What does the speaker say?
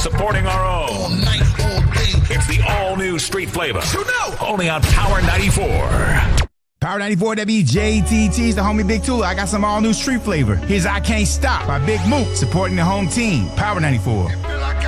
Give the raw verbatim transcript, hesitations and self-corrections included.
supporting our own. All night, all day. It's the all-new Street Flavor. You know. Only on Power ninety-four. Power ninety-four W J T T is the homie Big Tula. I got some all new street flavor. Here's I Can't Stop by Big Mook, supporting the home team. Power ninety-four.